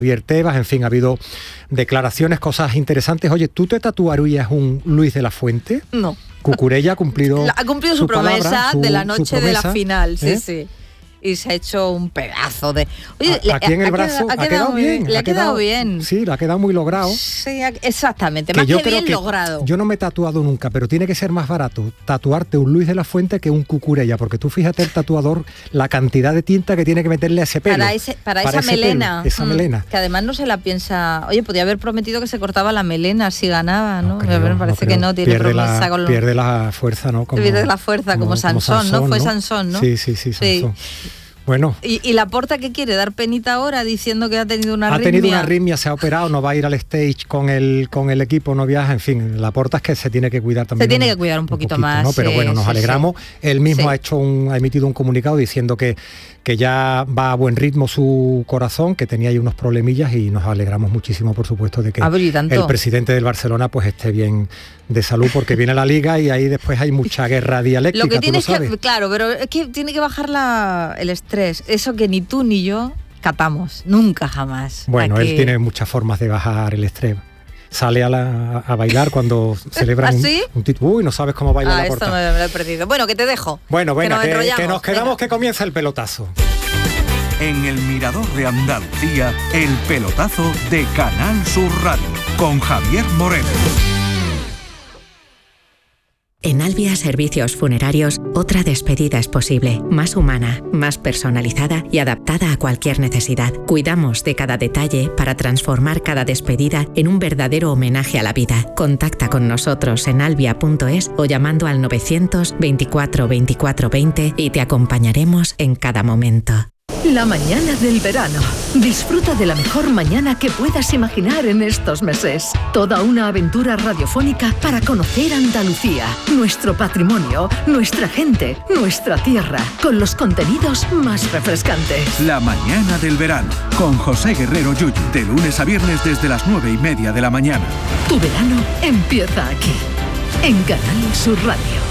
Javier Tebas, en fin, ha habido declaraciones, cosas interesantes. Oye, ¿tú te tatuarías un Luis de la Fuente? No. Cucurella ha cumplido su promesa palabra, de la noche de la final, ¿eh? sí. Y se ha hecho un pedazo de... Oye, aquí en el brazo ha quedado bien. Le ha quedado bien. Sí, le ha quedado muy logrado. Sí, exactamente, más que bien logrado. Yo no me he tatuado nunca, pero tiene que ser más barato tatuarte un Luis de la Fuente que un Cucurella, porque tú fíjate el tatuador, la cantidad de tinta que tiene que meterle a ese pelo. Para esa melena. Esa melena. Que además no se la piensa... Oye, podía haber prometido que se cortaba la melena si ganaba, ¿no? Me parece que no, tiene promesa con pierde la fuerza, ¿no? Pierde la fuerza, como Sansón, ¿no? Fue Sansón, ¿no? Sí, Sansón. Bueno. ¿Y Laporta qué quiere? ¿Dar penita ahora diciendo que ha tenido una arritmia? Ha tenido una arritmia, se ha operado, no va a ir al stage con el equipo, no viaja, en fin. Laporta es que se tiene que cuidar también. Se tiene que cuidar un poquito más. ¿no? Pero bueno, nos alegramos. Él mismo ha emitido un comunicado diciendo que ya va a buen ritmo su corazón, que tenía ahí unos problemillas, y nos alegramos muchísimo, por supuesto, de que el presidente del Barcelona pues esté bien de salud, porque viene la Liga y ahí después hay mucha guerra dialéctica. Lo que tiene claro, pero es que tiene que bajar el estrés, eso que ni tú ni yo catamos, nunca jamás. Bueno, él tiene muchas formas de bajar el estrés. Sale a bailar cuando celebran un título. Uy, no sabes cómo baila Laporta. Esto me lo he perdido. Bueno, que te dejo. Bueno, venga, que nos quedamos, que comienza el pelotazo. En el Mirador de Andalucía, el pelotazo de Canal Sur Radio, con Javier Moreno. En Albia Servicios Funerarios, otra despedida es posible, más humana, más personalizada y adaptada a cualquier necesidad. Cuidamos de cada detalle para transformar cada despedida en un verdadero homenaje a la vida. Contacta con nosotros en albia.es o llamando al 924 24 20 y te acompañaremos en cada momento. La mañana del verano. Disfruta de la mejor mañana que puedas imaginar en estos meses. Toda una aventura radiofónica para conocer Andalucía, nuestro patrimonio, nuestra gente, nuestra tierra, con los contenidos más refrescantes. La mañana del verano, con José Guerrero Yuyu, de lunes a viernes desde las 9:30 de la mañana. Tu verano empieza aquí, en Canal Sur Radio.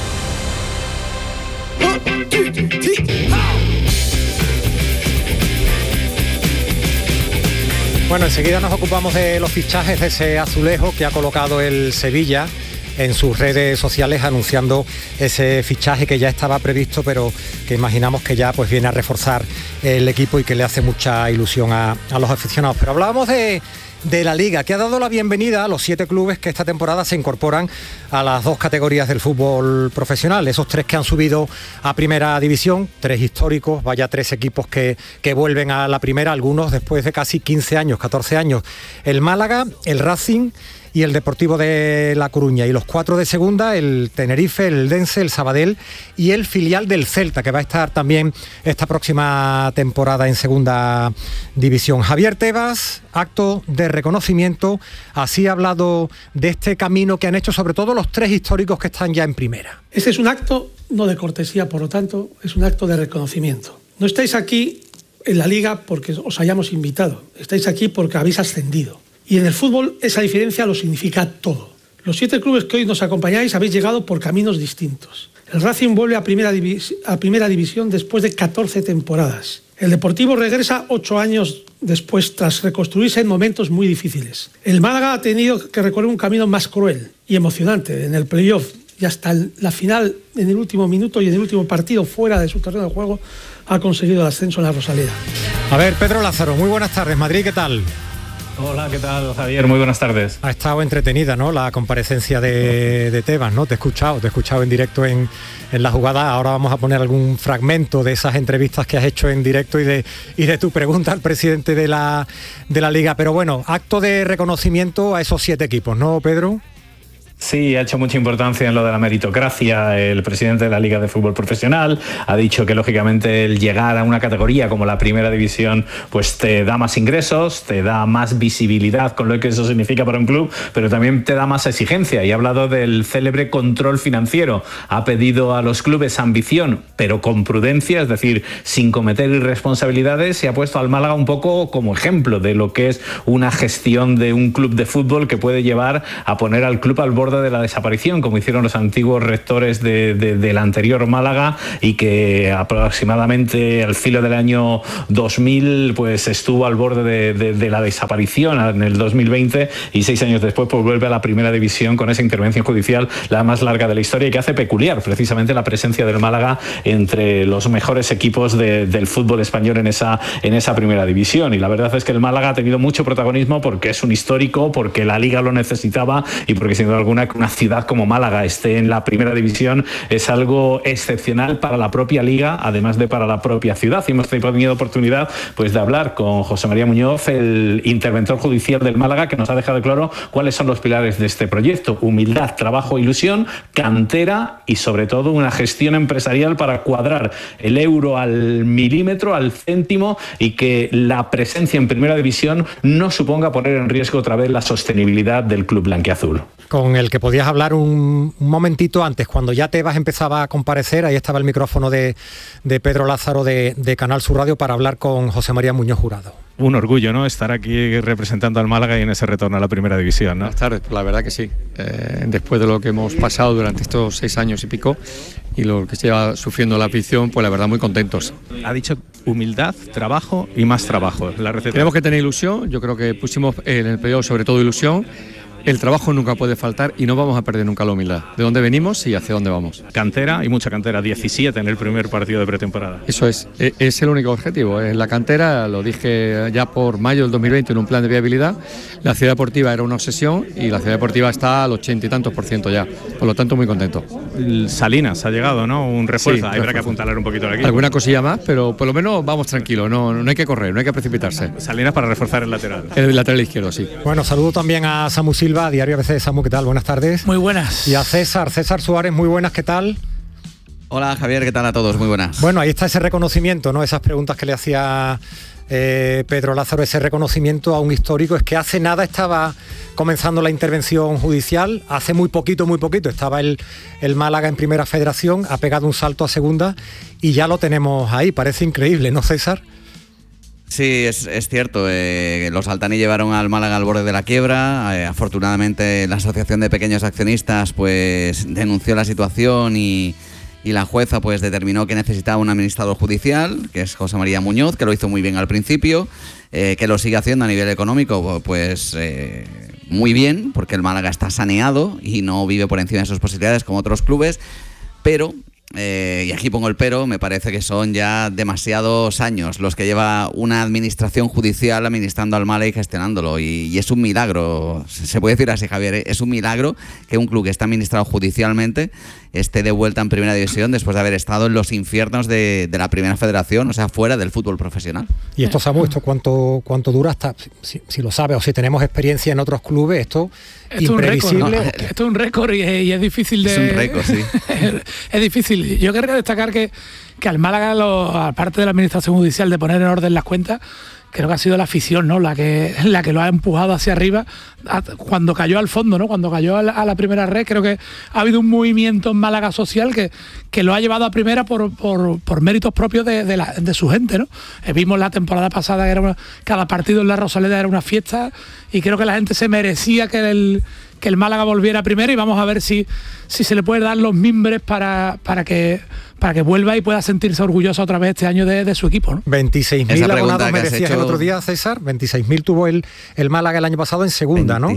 Bueno, enseguida nos ocupamos de los fichajes de ese azulejo que ha colocado el Sevilla en sus redes sociales anunciando ese fichaje que ya estaba previsto, pero que imaginamos que ya pues viene a reforzar el equipo y que le hace mucha ilusión a los aficionados. Pero hablábamos de la Liga, que ha dado la bienvenida a los 7 clubes que esta temporada se incorporan a las 2 categorías del fútbol profesional. Esos 3 que han subido a primera división, 3 históricos, vaya 3 equipos que vuelven a la primera, algunos después de casi 15 años, 14 años. El Málaga, el Racing y el Deportivo de La Coruña, y los 4 de segunda, el Tenerife, el Eldense, el Sabadell y el filial del Celta, que va a estar también esta próxima temporada en segunda división. Javier Tebas, acto de reconocimiento, así ha hablado de este camino que han hecho sobre todo los 3 históricos que están ya en primera. Este es un acto no de cortesía, por lo tanto, es un acto de reconocimiento. No estáis aquí en la Liga porque os hayamos invitado, estáis aquí porque habéis ascendido. Y en el fútbol esa diferencia lo significa todo. Los 7 clubes que hoy nos acompañáis habéis llegado por caminos distintos. El Racing vuelve a primera división después de 14 temporadas. El Deportivo regresa 8 años después tras reconstruirse en momentos muy difíciles. El Málaga ha tenido que recorrer un camino más cruel y emocionante en el playoff, y hasta la final, en el último minuto y en el último partido fuera de su terreno de juego, ha conseguido el ascenso en la Rosaleda. A ver, Pedro Lázaro, muy buenas tardes. Madrid, ¿qué tal? Hola, ¿qué tal, Javier? Muy buenas tardes. Ha estado entretenida, ¿no?, la comparecencia de Tebas, ¿no? Te he escuchado en directo en la jugada. Ahora vamos a poner algún fragmento de esas entrevistas que has hecho en directo y de tu pregunta al presidente de la Liga. Pero bueno, acto de reconocimiento a esos 7 equipos, ¿no, Pedro? Sí, ha hecho mucha importancia en lo de la meritocracia. El presidente de la Liga de Fútbol Profesional ha dicho que lógicamente el llegar a una categoría como la primera división pues te da más ingresos, te da más visibilidad con lo que eso significa para un club, pero también te da más exigencia, y ha hablado del célebre control financiero. Ha pedido a los clubes ambición, pero con prudencia, es decir, sin cometer irresponsabilidades, y ha puesto al Málaga un poco como ejemplo de lo que es una gestión de un club de fútbol que puede llevar a poner al club al borde borde de la desaparición, como hicieron los antiguos rectores del anterior Málaga, y que aproximadamente al filo del año 2000 pues estuvo al borde de la desaparición en el 2020, y 6 años después pues vuelve a la primera división con esa intervención judicial, la más larga de la historia, y que hace peculiar precisamente la presencia del Málaga entre los mejores equipos del fútbol español en esa primera división. Y la verdad es que el Málaga ha tenido mucho protagonismo porque es un histórico, porque la Liga lo necesitaba, y porque sin duda alguna que una ciudad como Málaga esté en la primera división es algo excepcional para la propia Liga, además de para la propia ciudad. Y hemos tenido oportunidad pues de hablar con José María Muñoz, el interventor judicial del Málaga, que nos ha dejado claro cuáles son los pilares de este proyecto: humildad, trabajo, ilusión, cantera y sobre todo una gestión empresarial para cuadrar el euro al milímetro, al céntimo, y que la presencia en primera división no suponga poner en riesgo otra vez la sostenibilidad del club blanquiazul. Con el que podías hablar un momentito antes, cuando ya Tebas empezaba a comparecer, ahí estaba el micrófono de Pedro Lázaro de Canal Sur Radio para hablar con José María Muñoz Jurado. Un orgullo, ¿no?, estar aquí representando al Málaga y en ese retorno a la primera división, ¿no? Buenas tardes, la verdad que sí. Después de lo que hemos pasado durante estos 6 años y pico y lo que se lleva sufriendo la afición, pues la verdad muy contentos. Ha dicho humildad, trabajo y más trabajo. La receta. Tenemos que tener ilusión, yo creo que pusimos en el periodo sobre todo ilusión. El trabajo nunca puede faltar y no vamos a perder nunca la humildad. ¿De dónde venimos y hacia dónde vamos? Cantera y mucha cantera, 17 en el primer partido de pretemporada. Eso es el único objetivo. En la cantera, lo dije ya por mayo del 2020 en un plan de viabilidad, la ciudad deportiva era una obsesión y la ciudad deportiva está al 80 y tantos % ya. Por lo tanto, muy contento. Salinas ha llegado, ¿no? Un refuerzo. Sí, habrá que apuntalar un poquito aquí. Alguna cosilla más, pero por lo menos vamos tranquilos. No hay que correr, no hay que precipitarse. Salinas para reforzar el lateral. El lateral izquierdo, sí. Bueno, saludo también a Samu Silva, Diario ABC. Samu, ¿qué tal? Buenas tardes. Muy buenas. Y a César Suárez, muy buenas, ¿qué tal? Hola Javier, ¿qué tal a todos? Muy buenas. Bueno, ahí está ese reconocimiento, ¿no? Esas preguntas que le hacía Pedro Lázaro, ese reconocimiento a un histórico. Es que hace nada estaba comenzando la intervención judicial, hace muy poquito estaba el Málaga en Primera Federación, ha pegado un salto a Segunda y ya lo tenemos ahí. Parece increíble, ¿no, César? Sí, es cierto. Los Altani llevaron al Málaga al borde de la quiebra. Afortunadamente la Asociación de Pequeños Accionistas pues denunció la situación y la jueza pues determinó que necesitaba un administrador judicial, que es José María Muñoz, que lo hizo muy bien al principio, que lo sigue haciendo a nivel económico pues muy bien, porque el Málaga está saneado y no vive por encima de sus posibilidades como otros clubes, pero... y aquí pongo el pero, me parece que son ya demasiados años los que lleva una administración judicial administrando al Málaga y gestionándolo, y es un milagro, se puede decir así, Javier, es un milagro que un club que está administrado judicialmente esté de vuelta en Primera División después de haber estado en los infiernos de la Primera Federación, o sea, fuera del fútbol profesional. Y esto, Samu, ¿esto cuánto dura? Hasta si lo sabes o si tenemos experiencia en otros clubes, esto imprevisible. Esto es un récord y es difícil de... Es un récord, sí. Es difícil. Yo querría destacar que al Málaga, aparte de la administración judicial de poner en orden las cuentas, creo que ha sido la afición, ¿no?, la que lo ha empujado hacia arriba cuando cayó al fondo, ¿no? Cuando cayó a la primera red. Creo que ha habido un movimiento en Málaga social que lo ha llevado a primera por méritos propios de su gente, ¿no? Vimos la temporada pasada que cada partido en la Rosaleda era una fiesta, y creo que la gente se merecía que el Málaga volviera primero, y vamos a ver si se le puede dar los mimbres para que vuelva y pueda sentirse orgulloso otra vez este año de su equipo, ¿no? 26.000 abonados me decías el otro día, César. 26.000 tuvo el Málaga el año pasado en Segunda, ¿no?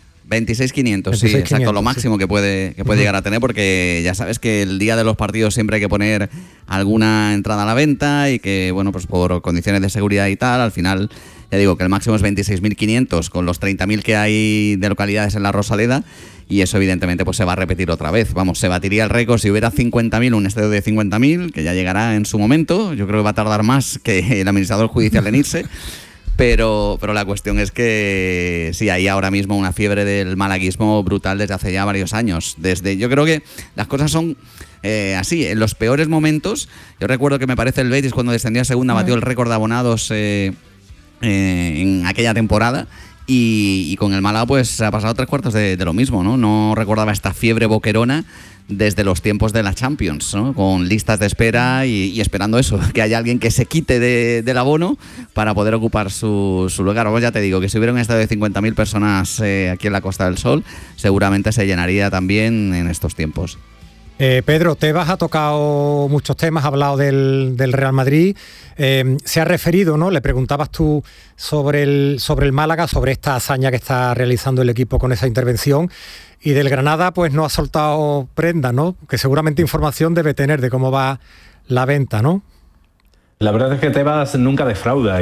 26.500, sí, exacto, lo máximo que puede llegar a tener, porque ya sabes que el día de los partidos siempre hay que poner alguna entrada a la venta, y que, bueno, pues por condiciones de seguridad y tal, al final, ya digo que el máximo es 26.500 con los 30.000 que hay de localidades en la Rosaleda, y eso evidentemente pues se va a repetir otra vez. Vamos, se batiría el récord si hubiera 50.000, un estadio de 50.000, que ya llegará en su momento. Yo creo que va a tardar más que el administrador judicial en irse. Pero la cuestión es que sí, hay ahora mismo una fiebre del malaguismo brutal desde hace ya varios años. Yo creo que las cosas son así, en los peores momentos. Yo recuerdo que me parece el Betis cuando descendió a Segunda batió el récord de abonados en aquella temporada. Y con el Málaga pues ha pasado 3/4 de lo mismo, ¿no? No recordaba esta fiebre boquerona desde los tiempos de la Champions, ¿no? Con listas de espera y esperando eso, que haya alguien que se quite del abono para poder ocupar su lugar. Vamos, ya te digo, que si hubiera un estadio de 50.000 personas aquí en la Costa del Sol, seguramente se llenaría también en estos tiempos. Pedro, Tebas ha tocado muchos temas, ha hablado del Real Madrid, se ha referido, ¿no? Le preguntabas tú sobre el Málaga, sobre esta hazaña que está realizando el equipo con esa intervención, y del Granada pues no ha soltado prenda, ¿no? Que seguramente información debe tener de cómo va la venta, ¿no? La verdad es que Tebas nunca defrauda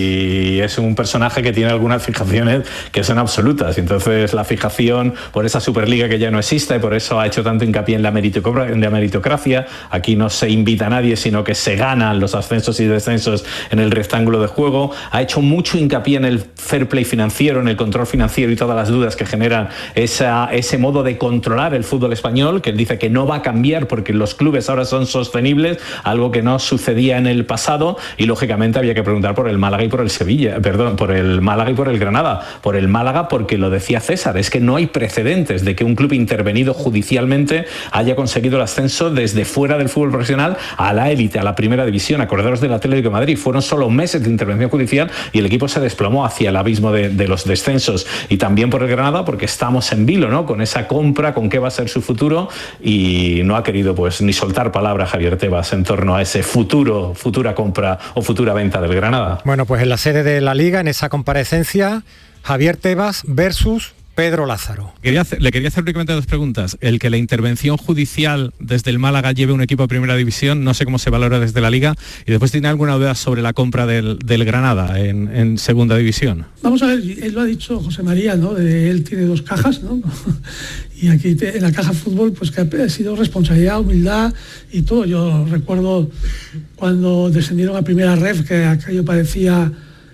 y es un personaje que tiene algunas fijaciones que son absolutas. Y entonces la fijación por esa Superliga que ya no existe, por eso ha hecho tanto hincapié en la meritocracia. Aquí no se invita a nadie, sino que se ganan los ascensos y descensos en el rectángulo de juego. Ha hecho mucho hincapié en el fair play financiero, en el control financiero y todas las dudas que generan ese modo de controlar el fútbol español, que él dice que no va a cambiar porque los clubes ahora son sostenibles, algo que no sucedía en el pasado. Y lógicamente había que preguntar por el Málaga y por el Sevilla, por el Málaga y por el Granada. Por el Málaga porque lo decía César, es que no hay precedentes de que un club intervenido judicialmente haya conseguido el ascenso desde fuera del fútbol profesional a la élite, a la primera división. Acordaros del Atlético de Madrid, fueron solo meses de intervención judicial y el equipo se desplomó hacia el abismo de los descensos. Y también por el Granada porque estamos en vilo, ¿no? Con esa compra, con qué va a ser su futuro, y no ha querido pues ni soltar palabra Javier Tebas en torno a ese futura compra o futura venta del Granada. Bueno, pues en la sede de la Liga, en esa comparecencia, Javier Tebas versus Pedro Lázaro. Le quería hacer únicamente dos preguntas. El que la intervención judicial desde el Málaga lleve un equipo a primera división, no sé cómo se valora desde la Liga, y después tiene alguna duda sobre la compra del Granada en segunda división. Vamos a ver, él lo ha dicho José María, ¿no? Él tiene dos cajas, ¿no? Y aquí en la caja fútbol, pues que ha sido responsabilidad, humildad y todo. Yo recuerdo cuando descendieron a primera ref, que aquello parecía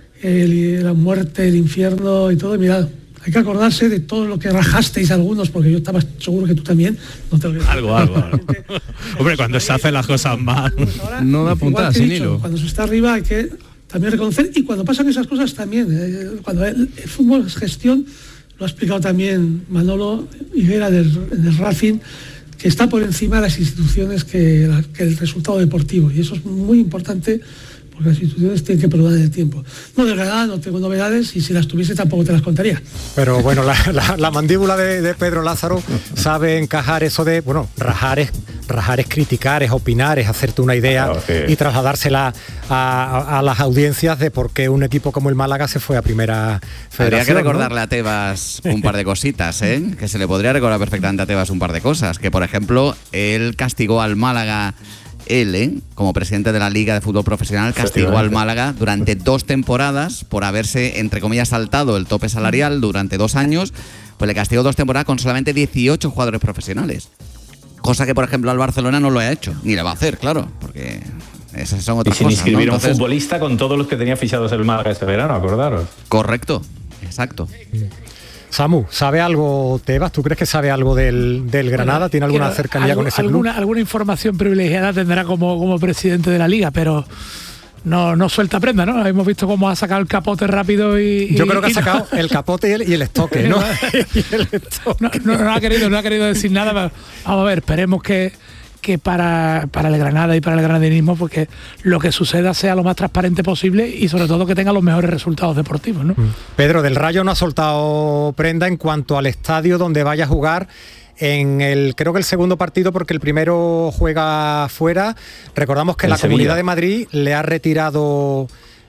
la muerte, el infierno y todo. Y mirad, hay que acordarse de todo lo que rajasteis algunos, porque yo estaba seguro que tú también. No te lo algo. Hombre, cuando se hacen las cosas mal, pues no da puntada sin hilo. Cuando se está arriba hay que también reconocer, y cuando pasan esas cosas también. Cuando el fútbol es gestión, lo ha explicado también Manolo Higuera del Racing, que está por encima de las instituciones que el resultado deportivo, y eso es muy importante porque las instituciones tienen que perdurar en el tiempo. No, de verdad no tengo novedades, y si las tuviese tampoco te las contaría. Pero bueno, la mandíbula de Pedro Lázaro sabe encajar eso de, bueno, rajar es criticar, es opinar, es hacerte una idea, claro, sí, y trasladársela a las audiencias de por qué un equipo como el Málaga se fue a primera federación. Habría que recordarle, ¿no?, a Tebas un par de cositas, que se le podría recordar perfectamente a Tebas un par de cosas, que por ejemplo, él castigó al Málaga. Él, como presidente de la Liga de Fútbol Profesional, castigó al Málaga durante 2 temporadas por haberse, entre comillas, saltado el tope salarial durante 2 años. Pues le castigó 2 temporadas con solamente 18 jugadores profesionales. Cosa que, por ejemplo, al Barcelona no lo ha hecho. Ni le va a hacer, claro, porque esas son otras cosas. Y sin inscribir, ¿no?, Entonces, un futbolista con todos los que tenía fichados el Málaga este verano, acordaros. Correcto, exacto. Samu, ¿sabe algo Tebas? ¿Tú crees que sabe algo del Granada? ¿Tiene alguna cercanía con ese club? Alguna información privilegiada tendrá como presidente de la Liga, pero no suelta prenda, ¿no? Hemos visto cómo ha sacado el capote rápido y... Yo creo que ha sacado el capote y el estoque, ¿no? No ha querido decir nada, pero vamos a ver, esperemos que para el Granada y para el granadinismo, porque lo que suceda sea lo más transparente posible y sobre todo que tenga los mejores resultados deportivos, ¿no? Pedro, del Rayo no ha soltado prenda en cuanto al estadio donde vaya a jugar creo que el segundo partido, porque el primero juega fuera. Recordamos que la Comunidad de Madrid le ha retirado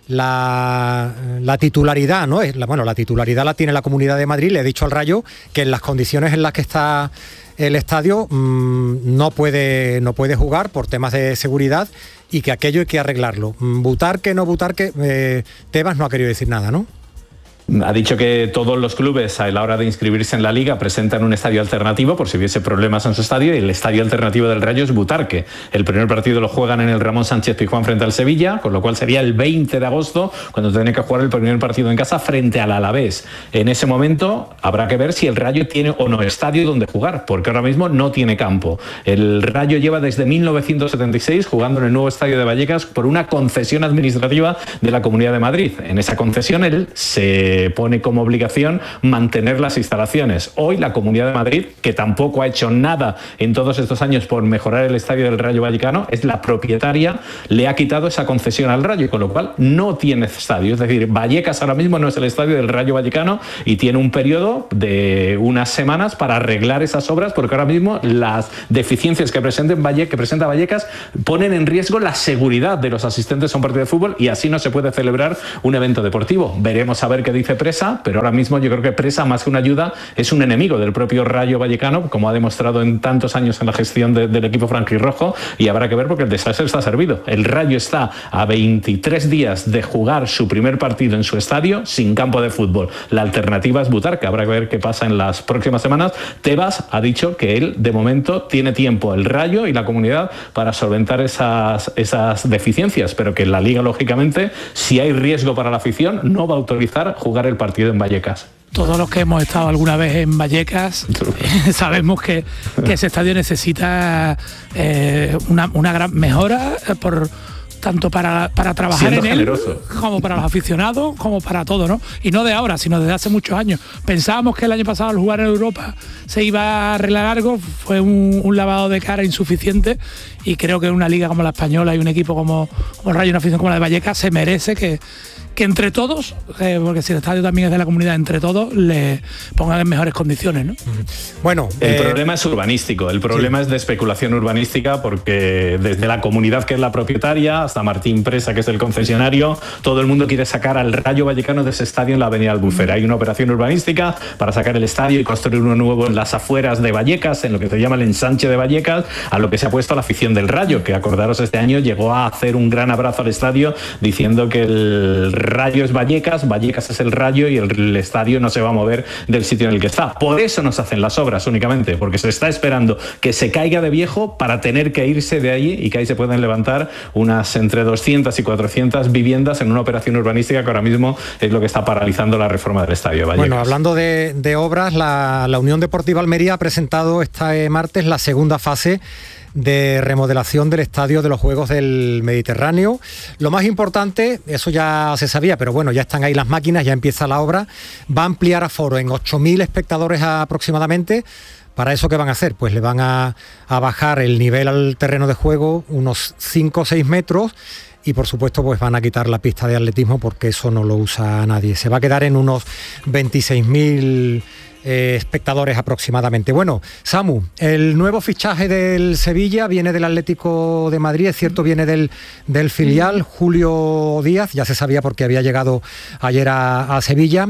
la titularidad, ¿no? La titularidad la tiene la Comunidad de Madrid. Le he dicho al Rayo que en las condiciones en las que está el estadio no puede jugar por temas de seguridad, y que aquello hay que arreglarlo. Butarque, no Butarque, Tebas no ha querido decir nada, ¿no? Ha dicho que todos los clubes a la hora de inscribirse en la Liga presentan un estadio alternativo por si hubiese problemas en su estadio, y el estadio alternativo del Rayo es Butarque. El primer partido lo juegan en el Ramón Sánchez Pizjuán frente al Sevilla, con lo cual sería el 20 de agosto cuando tiene que jugar el primer partido en casa frente al Alavés. En ese momento habrá que ver si el Rayo tiene o no estadio donde jugar, porque ahora mismo no tiene campo. El Rayo lleva desde 1976 jugando en el nuevo estadio de Vallecas por una concesión administrativa de la Comunidad de Madrid. En esa concesión él se se pone como obligación mantener las instalaciones. Hoy la Comunidad de Madrid, que tampoco ha hecho nada en todos estos años por mejorar el estadio del Rayo Vallecano, es la propietaria, le ha quitado esa concesión al Rayo, con lo cual no tiene estadio. Es decir, Vallecas ahora mismo no es el estadio del Rayo Vallecano y tiene un periodo de unas semanas para arreglar esas obras, porque ahora mismo las deficiencias que presenta Vallecas ponen en riesgo la seguridad de los asistentes a un partido de fútbol, y así no se puede celebrar un evento deportivo. Veremos a ver qué dice Presa, pero ahora mismo yo creo que Presa, más que una ayuda, es un enemigo del propio Rayo Vallecano, como ha demostrado en tantos años en la gestión del equipo franquirrojo, y habrá que ver porque el desastre está servido. El Rayo está a 23 días de jugar su primer partido en su estadio sin campo de fútbol. La alternativa es Butarque. Habrá que ver qué pasa en las próximas semanas. Tebas ha dicho que él, de momento, tiene tiempo, el Rayo y la comunidad, para solventar esas deficiencias, pero que la Liga, lógicamente, si hay riesgo para la afición, no va a autorizar jugar el partido en Vallecas. Todos los que hemos estado alguna vez en Vallecas sabemos que ese estadio necesita una gran mejora tanto para trabajar en él, como para los aficionados, como para todo, ¿no? Y no de ahora, sino desde hace muchos años. Pensábamos que el año pasado al jugar en Europa se iba a arreglar algo, fue un lavado de cara insuficiente, y creo que una liga como la española y un equipo como el Rayo, una afición como la de Vallecas, se merece que entre todos, porque si el estadio también es de la comunidad, entre todos le pongan en mejores condiciones, ¿no? Bueno, el problema es urbanístico, el problema es de especulación urbanística, porque desde la comunidad, que es la propietaria, hasta Martín Presa, que es el concesionario, todo el mundo quiere sacar al Rayo Vallecano de ese estadio en la avenida Albufera. Hay una operación urbanística para sacar el estadio y construir uno nuevo en las afueras de Vallecas, en lo que se llama el ensanche de Vallecas, a lo que se ha puesto la afición del Rayo, que, acordaros, este año llegó a hacer un gran abrazo al estadio diciendo que el Rayo es Vallecas, Vallecas es el Rayo, y el estadio no se va a mover del sitio en el que está. Por eso no se hacen las obras únicamente, porque se está esperando que se caiga de viejo para tener que irse de allí, y que ahí se pueden levantar unas entre 200 y 400 viviendas en una operación urbanística que ahora mismo es lo que está paralizando la reforma del estadio de Vallecas. Bueno, hablando de obras, la Unión Deportiva Almería ha presentado este martes la segunda fase de remodelación del estadio de los Juegos del Mediterráneo. Lo más importante, eso ya se sabía, pero bueno, ya están ahí las máquinas, ya empieza la obra. Va a ampliar aforo en 8.000 espectadores aproximadamente. ¿Para eso qué van a hacer? Pues le van a bajar el nivel al terreno de juego unos 5 o 6 metros, y por supuesto pues van a quitar la pista de atletismo, porque eso no lo usa nadie. Se va a quedar en unos 26.000 espectadores aproximadamente. Bueno, Samu, el nuevo fichaje del Sevilla viene del Atlético de Madrid, es cierto, viene del filial, Julio Díaz, ya se sabía porque había llegado ayer a Sevilla.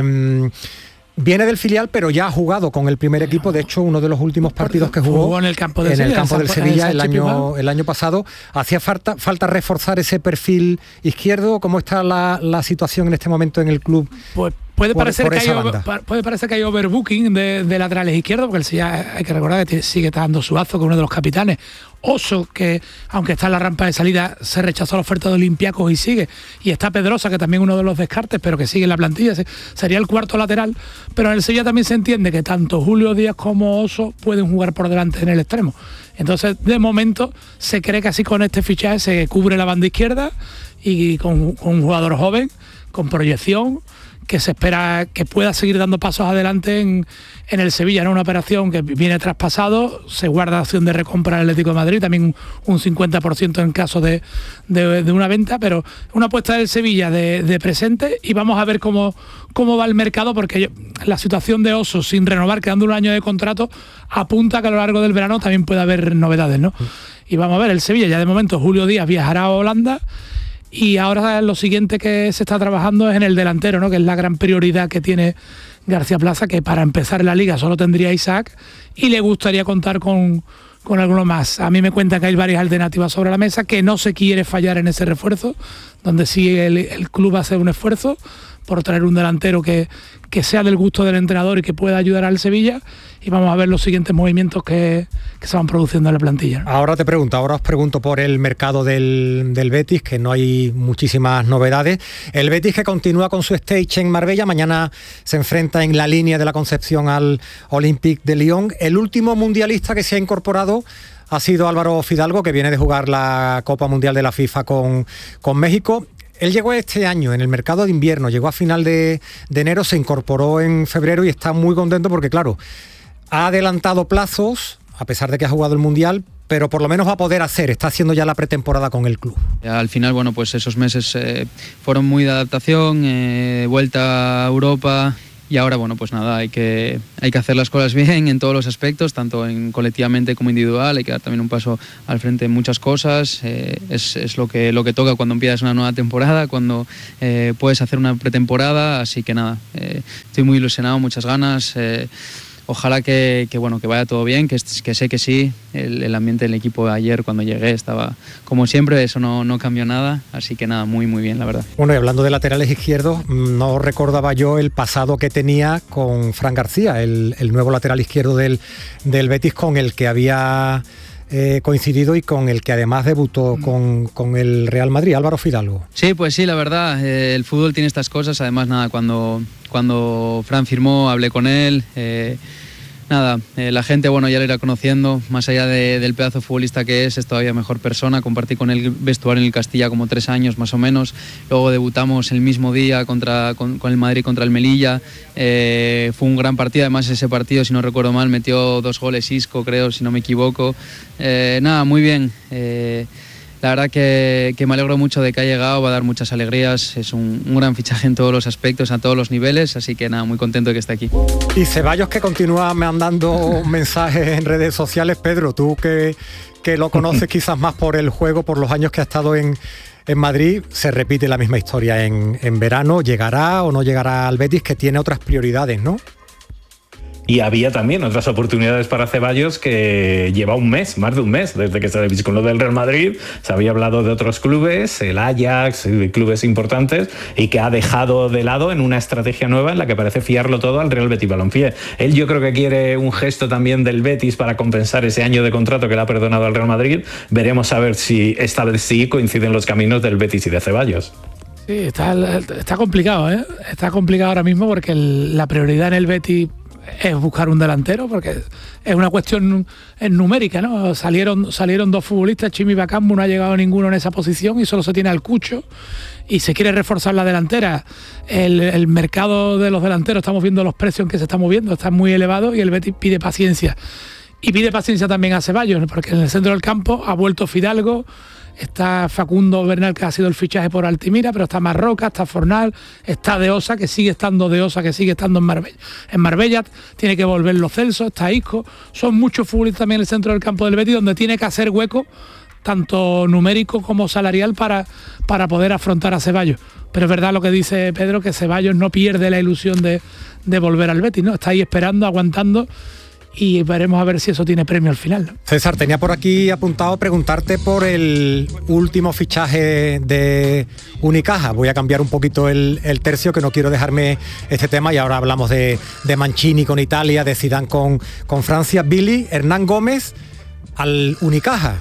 Viene del filial, pero ya ha jugado con el primer equipo. De hecho, uno de los últimos partidos que jugó en el campo del Sevilla el año pasado. ¿Hacía falta reforzar ese perfil izquierdo? ¿Cómo está la situación en este momento en el club? Pues puede parecer que hay overbooking de laterales izquierdos, porque el Sevilla, hay que recordar que sigue dando Suazo, con uno de los capitanes. Oso, que aunque está en la rampa de salida, se rechazó la oferta de Olympiacos y sigue. Y está Pedrosa, que también uno de los descartes, pero que sigue en la plantilla. Sería el cuarto lateral. Pero en el Sevilla también se entiende que tanto Julio Díaz como Oso pueden jugar por delante en el extremo. Entonces, de momento, se cree que así con este fichaje se cubre la banda izquierda, y con un jugador joven, con proyección, que se espera que pueda seguir dando pasos adelante en el Sevilla, ¿no? Una operación que viene traspasado, se guarda opción de recompra del Atlético de Madrid, también un 50% en caso de una venta, pero una apuesta del Sevilla de presente, y vamos a ver cómo va el mercado, porque la situación de Oso sin renovar, quedando un año de contrato, apunta que a lo largo del verano también puede haber novedades, ¿no? Y vamos a ver, el Sevilla ya de momento, Julio Díaz viajará a Holanda. Y ahora lo siguiente que se está trabajando es en el delantero, ¿no? Que es la gran prioridad que tiene García Plaza, que para empezar la liga solo tendría Isaac, y le gustaría contar con alguno más. A mí me cuentan que hay varias alternativas sobre la mesa, que no se quiere fallar en ese refuerzo, donde sí el club hace un esfuerzo por traer un delantero que sea del gusto del entrenador y que pueda ayudar al Sevilla, y vamos a ver los siguientes movimientos que se van produciendo en la plantilla, ¿no? Ahora os pregunto por el mercado del Betis, que no hay muchísimas novedades. El Betis, que continúa con su stage en Marbella, mañana se enfrenta en la línea de la Concepción al Olympique de Lyon. El último mundialista que se ha incorporado ha sido Álvaro Fidalgo, que viene de jugar la Copa Mundial de la FIFA con México. Él llegó este año en el mercado de invierno, llegó a final de enero, se incorporó en febrero y está muy contento porque, claro, ha adelantado plazos, a pesar de que ha jugado el Mundial, pero por lo menos va a poder está haciendo ya la pretemporada con el club. Al final, bueno, pues esos meses fueron muy de adaptación, vuelta a Europa. Y ahora, bueno, pues nada, hay que hacer las cosas bien en todos los aspectos, tanto colectivamente como individual. Hay que dar también un paso al frente en muchas cosas. Es lo que toca cuando empiezas una nueva temporada, cuando puedes hacer una pretemporada. Así que nada, estoy muy ilusionado, muchas ganas. Ojalá que vaya todo bien, que sé que sí. El ambiente del equipo ayer cuando llegué estaba como siempre, eso no cambió nada, así que nada, muy muy bien, la verdad. Bueno, y hablando de laterales izquierdos, no recordaba yo el pasado que tenía con Fran García, el nuevo lateral izquierdo del Betis, con el que había coincidido y con el que además debutó con el Real Madrid, Álvaro Fidalgo. Sí, pues sí, la verdad, el fútbol tiene estas cosas. Además, nada, cuando Fran firmó, hablé con él. La gente, bueno, ya lo irá conociendo. Más allá del pedazo futbolista que es todavía mejor persona. Compartí con él vestuario en el Castilla como 3 años más o menos. Luego debutamos el mismo día con el Madrid contra el Melilla. Fue un gran partido. Además, ese partido, si no recuerdo mal, metió 2 goles Isco, creo, si no me equivoco. Muy bien. La verdad que me alegro mucho de que ha llegado, va a dar muchas alegrías, es un gran fichaje en todos los aspectos, a todos los niveles, así que nada, muy contento de que esté aquí. Y Ceballos, que continúa mandando mensajes en redes sociales. Pedro, tú que lo conoces quizás más por el juego, por los años que ha estado en Madrid, se repite la misma historia en verano. ¿Llegará o no llegará al Betis, que tiene otras prioridades, no? Y había también otras oportunidades para Ceballos, que lleva más de un mes, desde que se le con lo del Real Madrid. Se había hablado de otros clubes, el Ajax, de clubes importantes, y que ha dejado de lado en una estrategia nueva en la que parece fiarlo todo al Real Betis Balompié. Él, yo creo que quiere un gesto también del Betis para compensar ese año de contrato que le ha perdonado al Real Madrid. Veremos a ver si esta vez sí coinciden los caminos del Betis y de Ceballos. Sí, está complicado, ¿eh? Está complicado ahora mismo porque la prioridad en el Betis es buscar un delantero, porque es una cuestión numérica, ¿no? Salieron 2 futbolistas, Chimi y Bakambu, no ha llegado ninguno en esa posición y solo se tiene al Cucho, y se quiere reforzar la delantera. El mercado de los delanteros, estamos viendo los precios en que se está moviendo, están muy elevados, y el Betis pide paciencia. Y pide paciencia también a Ceballos, porque en el centro del campo ha vuelto Fidalgo, está Facundo Bernal, que ha sido el fichaje por Altimira, pero está Marroca, está Fornal, está De Osa, que sigue estando en Marbella. En Marbella tiene que volver Lo Celso, está Isco. Son muchos futbolistas también en el centro del campo del Betis, donde tiene que hacer hueco, tanto numérico como salarial, para poder afrontar a Ceballos. Pero es verdad lo que dice Pedro, que Ceballos no pierde la ilusión de volver al Betis, ¿no? Está ahí esperando, aguantando, y veremos a ver si eso tiene premio al final, ¿no? César, tenía por aquí apuntado preguntarte por el último fichaje de Unicaja. Voy a cambiar un poquito el tercio, que no quiero dejarme este tema, y ahora hablamos de Mancini con Italia, de Zidane con Francia. Billy, Hernán Gómez al Unicaja.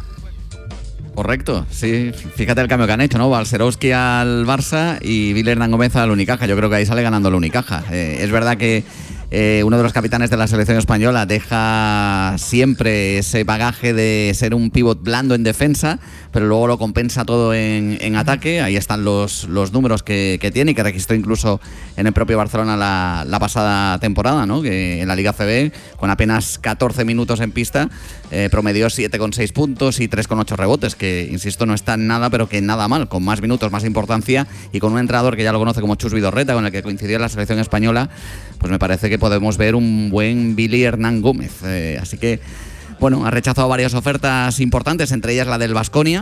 Correcto, sí, fíjate el cambio que han hecho, ¿no? Balcerowski al Barça y Billy Hernán Gómez al Unicaja. Yo creo que ahí sale ganando el Unicaja. Es verdad que uno de los capitanes de la selección española deja siempre ese bagaje de ser un pívot blando en defensa, pero luego lo compensa todo en ataque. Ahí están los números que tiene y que registró incluso en el propio Barcelona la pasada temporada, ¿no? Que en la Liga CB, con apenas 14 minutos en pista, promedió 7,6 puntos y 3,8 rebotes, que insisto no está en nada, pero que nada mal, con más minutos, más importancia, y con un entrenador que ya lo conoce como Chus Vidorreta, con el que coincidió en la selección española. Pues me parece que podemos ver un buen Billy Hernán Gómez. Así que, bueno, ha rechazado varias ofertas importantes, entre ellas la del Baskonia,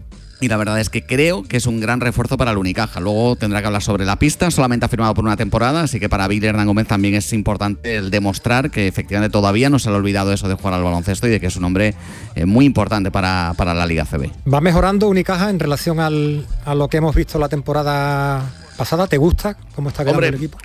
y la verdad es que creo que es un gran refuerzo para el Unicaja. Luego tendrá que hablar sobre la pista, solamente ha firmado por una temporada, así que para Billy Hernán Gómez también es importante el demostrar que efectivamente todavía no se le ha olvidado eso de jugar al baloncesto y de que es un hombre muy importante para la Liga CB. ¿Va mejorando Unicaja en relación a lo que hemos visto la temporada pasada? ¿Te gusta cómo está quedando el equipo?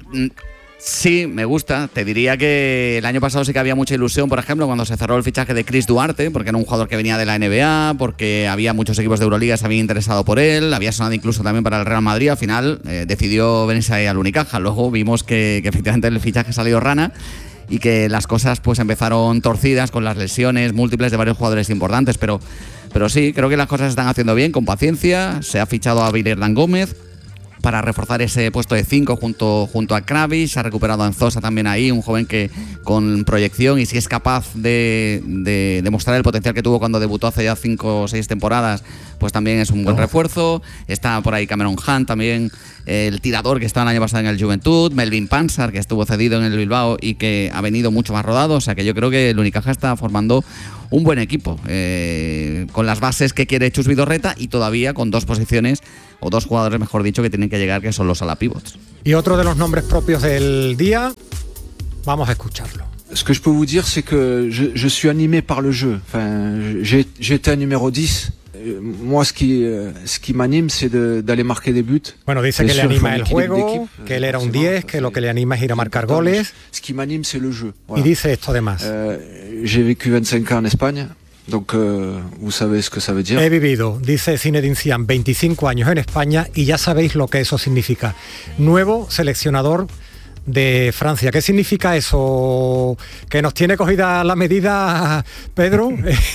Sí, me gusta. Te diría que el año pasado sí que había mucha ilusión, por ejemplo, cuando se cerró el fichaje de Chris Duarte, porque era un jugador que venía de la NBA, porque había muchos equipos de Euroliga que se habían interesado por él, había sonado incluso también para el Real Madrid. Al final decidió venirse ahí al Unicaja. Luego vimos que efectivamente el fichaje salió rana y que las cosas pues empezaron torcidas con las lesiones múltiples de varios jugadores importantes, pero sí, creo que las cosas se están haciendo bien, con paciencia. Se ha fichado a Billy Hernán Gómez. para reforzar ese puesto de 5 junto a Kravic. Se ha recuperado a Anzosa también ahí, un joven que con proyección, y si es capaz de demostrar el potencial que tuvo cuando debutó hace ya 5 o 6 temporadas, pues también es un buen refuerzo. Está por ahí Cameron Hunt también, el tirador que estaba el año pasado en el Juventud, Melvin Pansar, que estuvo cedido en el Bilbao y que ha venido mucho más rodado. O sea que yo creo que el Unicaja está formando un buen equipo, con las bases que quiere Chus Vidorreta, y todavía con 2 posiciones, o 2 jugadores mejor dicho, que tienen que llegar, que son los ala pivots. Y otro de los nombres propios del día, vamos a escucharlo. Ce que je peux vous dire, c'est que je suis animé par le jeu. Enfin, j'étais un numéro 10. Moi, ce qui m'anime, c'est d'aller marquer des buts. Bueno, dice que le anima el juego, que él era un 10, que lo que le anima es ir a marcar goles. Ce qui m'anime, c'est le jeu. Y dice esto además. J'ai vécu 25 ans en Espagne, donc vous savez ce que ça veut dire. He vivido, dice Zinedine Zidane, 25 años en España y ya sabéis lo que eso significa. Nuevo seleccionador de Francia. ¿Qué significa eso? ¿Que nos tiene cogida la medida, Pedro?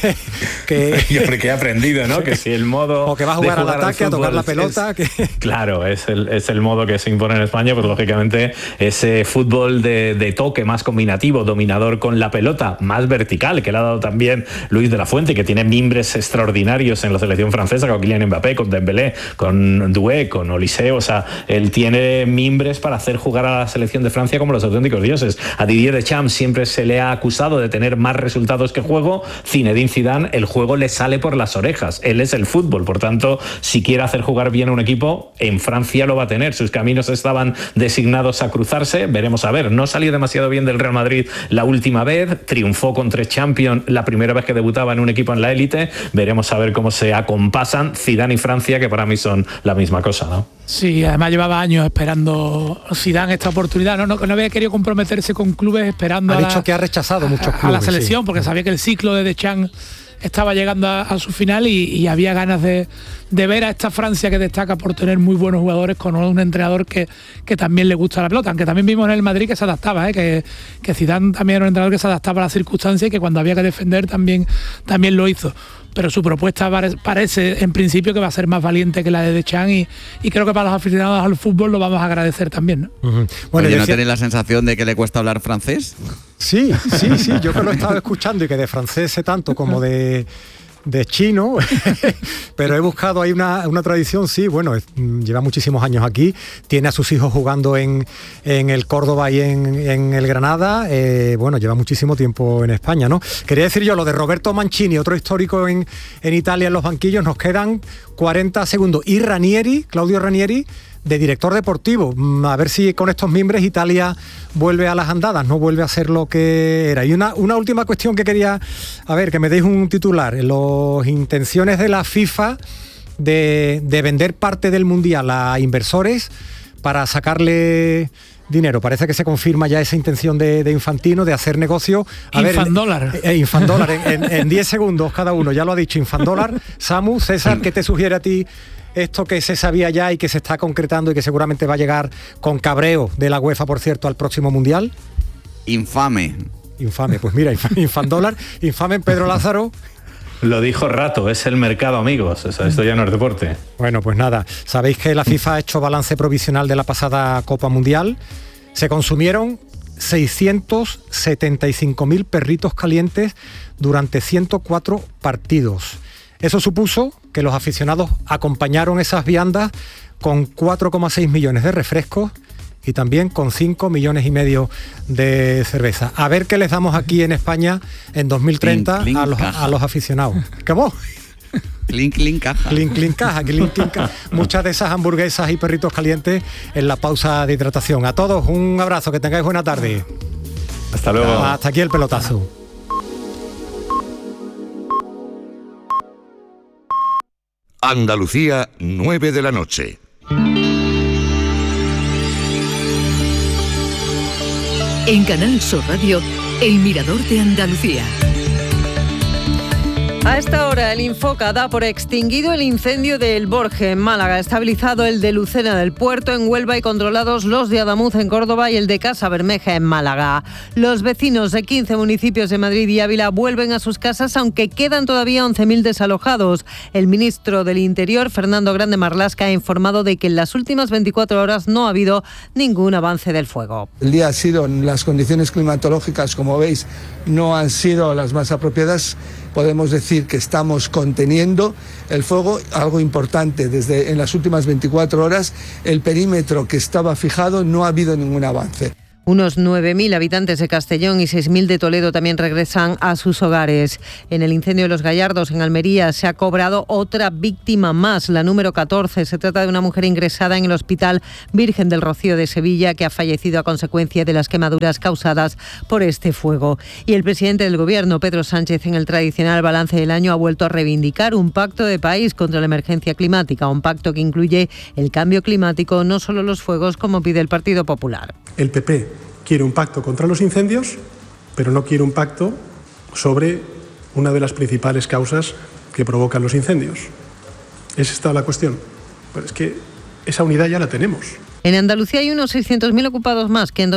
Yo creo que he aprendido, ¿no? Que si el modo... O que va a jugar al ataque, a tocar la pelota. Claro, es el modo que se impone en España, pues lógicamente ese fútbol de toque más combinativo, dominador con la pelota, más vertical, que le ha dado también Luis de la Fuente, que tiene mimbres extraordinarios en la selección francesa, con Kylian Mbappé, con Dembélé, con Doué, con Olise. O sea, él tiene mimbres para hacer jugar a la selección de Francia como los auténticos dioses. A Didier Deschamps siempre se le ha acusado de tener más resultados que juego. Zinedine Zidane, el juego le sale por las orejas. Él es el fútbol, por tanto, si quiere hacer jugar bien a un equipo, en Francia lo va a tener. Sus caminos estaban designados a cruzarse. Veremos a ver. No salió demasiado bien del Real Madrid la última vez. Triunfó con 3 Champions la primera vez que debutaba en un equipo en la élite. Veremos a ver cómo se acompasan Zidane y Francia, que para mí son la misma cosa, ¿no? Sí, además llevaba años esperando Zidane esta oportunidad. No había querido comprometerse con clubes, esperando ha dicho que ha rechazado muchos clubes, a la selección, sí, porque sabía que el ciclo de Deschamps estaba llegando a su final y había ganas de ver a esta Francia que destaca por tener muy buenos jugadores, con un entrenador que también le gusta la pelota, aunque también vimos en el Madrid que se adaptaba, que Zidane también era un entrenador que se adaptaba a las circunstancias y que cuando había que defender también lo hizo. Pero su propuesta parece en principio que va a ser más valiente que la de Deschamps y creo que para los aficionados al fútbol lo vamos a agradecer también, ¿no? Uh-huh. Bueno, ¿no tenéis la sensación de que le cuesta hablar francés? Sí, yo que lo he estado escuchando y que de francés sé tanto como de chino, pero he buscado ahí una tradición, sí, bueno, lleva muchísimos años aquí, tiene a sus hijos jugando en el Córdoba y en el Granada, bueno, lleva muchísimo tiempo en España, ¿no? Quería decir yo lo de Roberto Mancini, otro histórico en Italia en los banquillos. Nos quedan 40 segundos. Y Claudio Ranieri, de director deportivo, a ver si con estos mimbres Italia vuelve a las andadas, no vuelve a ser lo que era. Y una última cuestión que quería, a ver, que me deis un titular. Las intenciones de la FIFA de vender parte del Mundial a inversores para sacarle dinero. Parece que se confirma ya esa intención de Infantino de hacer negocio. Infandólar. Infandólar, en 10 segundos cada uno, ya lo ha dicho, Infandólar. Samu, César, ¿qué te sugiere a ti esto que se sabía ya y que se está concretando y que seguramente va a llegar con cabreo de la UEFA, por cierto, al próximo Mundial? Infame, pues mira, Infandólar, infame en Pedro Lázaro. Lo dijo Rato, es el mercado, amigos. Esto ya no es deporte. Bueno, pues nada, sabéis que la FIFA ha hecho balance provisional de la pasada Copa Mundial. Se consumieron 675.000 perritos calientes durante 104 partidos. Eso supuso que los aficionados acompañaron esas viandas con 4,6 millones de refrescos y también con 5,5 millones de cerveza. A ver qué les damos aquí en España en 2030 a los aficionados. ¿Cómo? Clink caja. Clink caja. Muchas de esas hamburguesas y perritos calientes en la pausa de hidratación. A todos un abrazo, que tengáis buena tarde. Hasta luego. Hasta aquí el pelotazo. Andalucía, 9 de la noche. En Canal Sur Radio, El Mirador de Andalucía. A esta hora el Infoca da por extinguido el incendio de El Borge en Málaga, estabilizado el de Lucena del Puerto en Huelva y controlados los de Adamuz en Córdoba y el de Casa Bermeja en Málaga. Los vecinos de 15 municipios de Madrid y Ávila vuelven a sus casas, aunque quedan todavía 11.000 desalojados. El ministro del Interior, Fernando Grande Marlaska, ha informado de que en las últimas 24 horas no ha habido ningún avance del fuego. El día ha sido, las condiciones climatológicas, como veis, no han sido las más apropiadas. Podemos decir que estamos conteniendo el fuego, algo importante, en las últimas 24 horas el perímetro que estaba fijado no ha habido ningún avance. Unos 9.000 habitantes de Castellón y 6.000 de Toledo también regresan a sus hogares. En el incendio de Los Gallardos, en Almería, se ha cobrado otra víctima más, la número 14. Se trata de una mujer ingresada en el Hospital Virgen del Rocío de Sevilla, que ha fallecido a consecuencia de las quemaduras causadas por este fuego. Y el presidente del Gobierno, Pedro Sánchez, en el tradicional balance del año, ha vuelto a reivindicar un pacto de país contra la emergencia climática, un pacto que incluye el cambio climático, no solo los fuegos, como pide el Partido Popular. El PP quiere un pacto contra los incendios, pero no quiere un pacto sobre una de las principales causas que provocan los incendios. ¿Es esta la cuestión? Pues es que esa unidad ya la tenemos. En Andalucía hay unos 600.000 ocupados más que en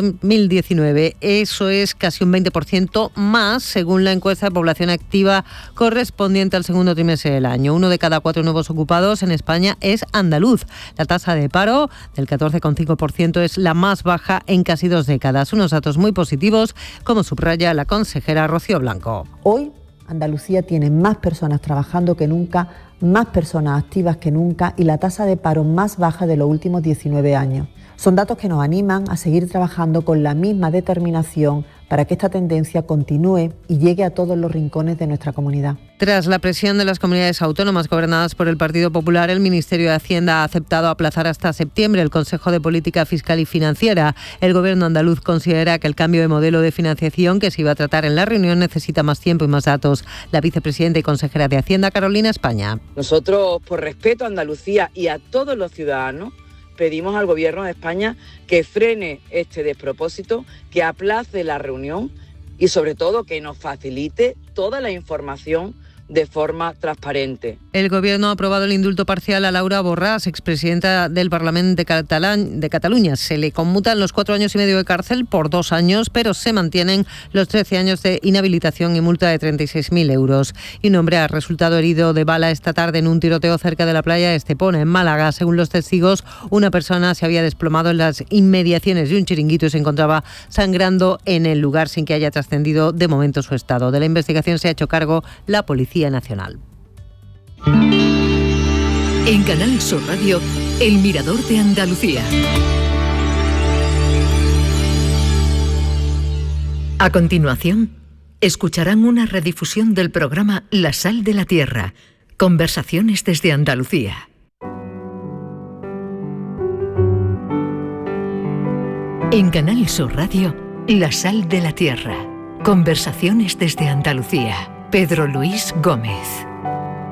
2019. Eso es casi un 20% más, según la encuesta de población activa correspondiente al segundo trimestre del año. 1 de cada 4 nuevos ocupados en España es andaluz. La tasa de paro del 14,5% es la más baja en casi 2 décadas. Unos datos muy positivos, como subraya la consejera Rocío Blanco. Hoy Andalucía tiene más personas trabajando que nunca, más personas activas que nunca y la tasa de paro más baja de los últimos 19 años. Son datos que nos animan a seguir trabajando con la misma determinación para que esta tendencia continúe y llegue a todos los rincones de nuestra comunidad. Tras la presión de las comunidades autónomas gobernadas por el Partido Popular, el Ministerio de Hacienda ha aceptado aplazar hasta septiembre el Consejo de Política Fiscal y Financiera. El Gobierno andaluz considera que el cambio de modelo de financiación que se iba a tratar en la reunión necesita más tiempo y más datos. La vicepresidenta y consejera de Hacienda, Carolina España. Nosotros, por respeto a Andalucía y a todos los ciudadanos, pedimos al Gobierno de España que frene este despropósito, que aplace la reunión y sobre todo que nos facilite toda la información de forma transparente. El Gobierno ha aprobado el indulto parcial a Laura Borràs, expresidenta del Parlamento de Cataluña. Se le conmutan los 4 años y medio de cárcel por 2 años, pero se mantienen los 13 años de inhabilitación y multa de 36.000 euros. Y un hombre ha resultado herido de bala esta tarde en un tiroteo cerca de la playa de Estepona, en Málaga. Según los testigos, una persona se había desplomado en las inmediaciones de un chiringuito y se encontraba sangrando en el lugar sin que haya trascendido de momento su estado. De la investigación se ha hecho cargo la Policía Nacional. En Canal Sur Radio, El Mirador de Andalucía. A continuación, escucharán una redifusión del programa La Sal de la Tierra, conversaciones desde Andalucía. En Canal Sur Radio, La Sal de la Tierra, conversaciones desde Andalucía. Pedro Luis Gómez.